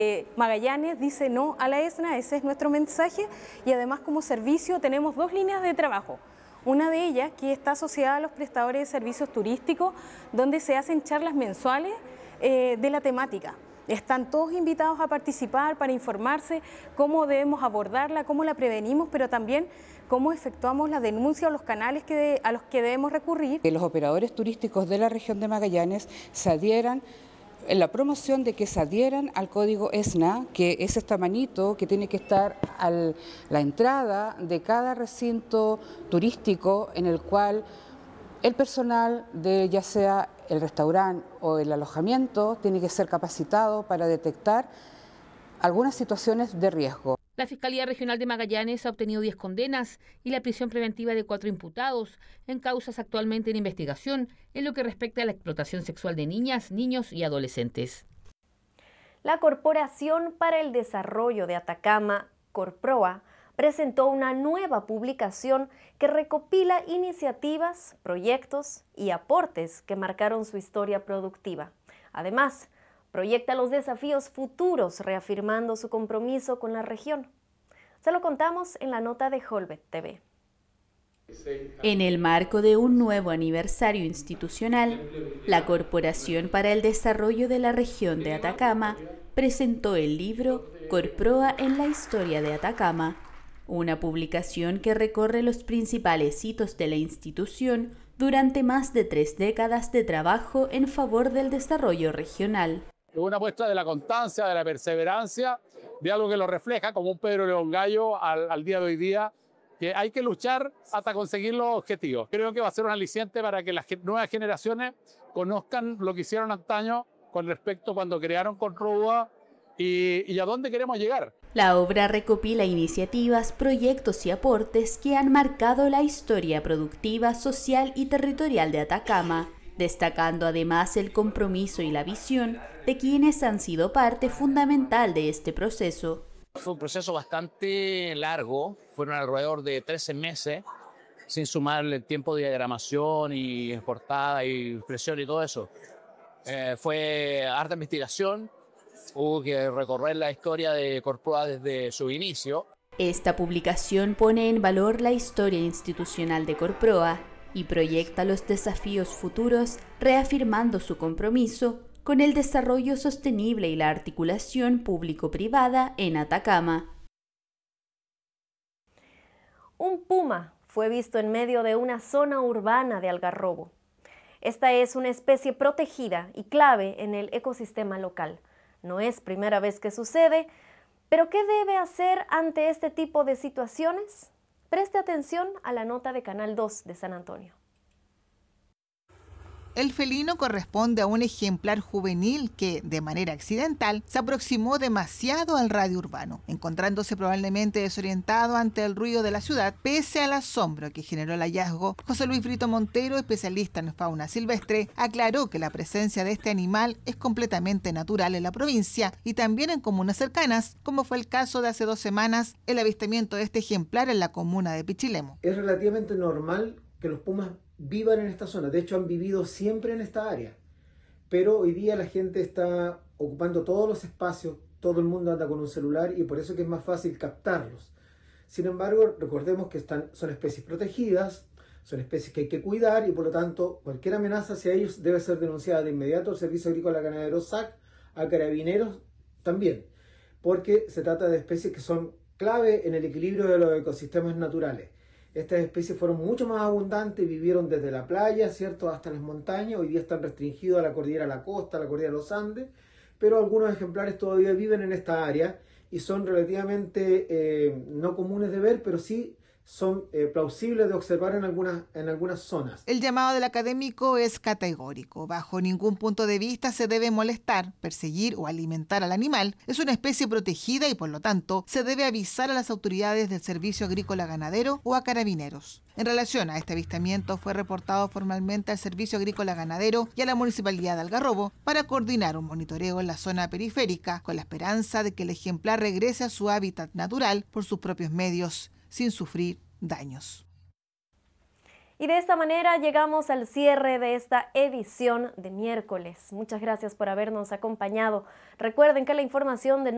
Magallanes dice no a la ESNA, ese es nuestro mensaje, y además como servicio tenemos dos líneas de trabajo. Una de ellas que está asociada a los prestadores de servicios turísticos, donde se hacen charlas mensuales de la temática. Están todos invitados a participar para informarse cómo debemos abordarla, cómo la prevenimos, pero también cómo efectuamos la denuncia o los canales a los que debemos recurrir. Que los operadores turísticos de la región de Magallanes se adhieran en la promoción de que se adhieran al código ESNA, que es esta manito que tiene que estar a la entrada de cada recinto turístico en el cual el personal de ya sea el restaurante o el alojamiento tiene que ser capacitado para detectar algunas situaciones de riesgo. La Fiscalía Regional de Magallanes ha obtenido 10 condenas y la prisión preventiva de 4 imputados en causas actualmente en investigación en lo que respecta a la explotación sexual de niñas, niños y adolescentes. La Corporación para el Desarrollo de Atacama, Corproa, presentó una nueva publicación que recopila iniciativas, proyectos y aportes que marcaron su historia productiva. Además, proyecta los desafíos futuros, reafirmando su compromiso con la región. Se lo contamos en la nota de Holbet TV. En el marco de un nuevo aniversario institucional, la Corporación para el Desarrollo de la Región de Atacama presentó el libro Corproa en la Historia de Atacama, una publicación que recorre los principales hitos de la institución durante más de 3 décadas de trabajo en favor del desarrollo regional. Es una muestra de la constancia, de la perseverancia, de algo que lo refleja como un Pedro León Gallo al día de hoy día, que hay que luchar hasta conseguir los objetivos. Creo que va a ser un aliciente para que las nuevas generaciones conozcan lo que hicieron antaño con respecto a cuando crearon Corproa y a dónde queremos llegar. La obra recopila iniciativas, proyectos y aportes que han marcado la historia productiva, social y territorial de Atacama, destacando además el compromiso y la visión de quienes han sido parte fundamental de este proceso. Fue un proceso bastante largo, fueron alrededor de 13 meses, sin sumar el tiempo de diagramación y portada y impresión y todo eso. Fue harta investigación, hubo que recorrer la historia de Corproa desde su inicio. Esta publicación pone en valor la historia institucional de Corproa y proyecta los desafíos futuros, reafirmando su compromiso con el desarrollo sostenible y la articulación público-privada en Atacama. Un puma fue visto en medio de una zona urbana de Algarrobo. Esta es una especie protegida y clave en el ecosistema local. No es primera vez que sucede, pero ¿qué debe hacer ante este tipo de situaciones? Preste atención a la nota de Canal 2 de San Antonio. El felino corresponde a un ejemplar juvenil que, de manera accidental, se aproximó demasiado al radio urbano, encontrándose probablemente desorientado ante el ruido de la ciudad, pese al asombro que generó el hallazgo. José Luis Brito Montero, especialista en fauna silvestre, aclaró que la presencia de este animal es completamente natural en la provincia y también en comunas cercanas, como fue el caso de hace 2 semanas, el avistamiento de este ejemplar en la comuna de Pichilemu. Es relativamente normal que los pumas vivan en esta zona, de hecho han vivido siempre en esta área, pero hoy día la gente está ocupando todos los espacios, todo el mundo anda con un celular y por eso que es más fácil captarlos. Sin embargo, recordemos que son especies protegidas, son especies que hay que cuidar y por lo tanto cualquier amenaza hacia ellos debe ser denunciada de inmediato al Servicio Agrícola Ganadero SAC, a Carabineros también, porque se trata de especies que son clave en el equilibrio de los ecosistemas naturales. Estas especies fueron mucho más abundantes, vivieron desde la playa, ¿cierto?, hasta las montañas. Hoy día están restringidos a la cordillera de la costa, a la cordillera de los Andes, pero algunos ejemplares todavía viven en esta área y son relativamente no comunes de ver, pero sí son plausibles de observar en algunas zonas. El llamado del académico es categórico. Bajo ningún punto de vista se debe molestar, perseguir o alimentar al animal. Es una especie protegida y por lo tanto se debe avisar a las autoridades del Servicio Agrícola Ganadero o a Carabineros. En relación a este avistamiento fue reportado formalmente al Servicio Agrícola Ganadero y a la Municipalidad de Algarrobo para coordinar un monitoreo en la zona periférica con la esperanza de que el ejemplar regrese a su hábitat natural por sus propios medios, sin sufrir daños. Y de esta manera llegamos al cierre de esta edición de miércoles. Muchas gracias por habernos acompañado. Recuerden que la información de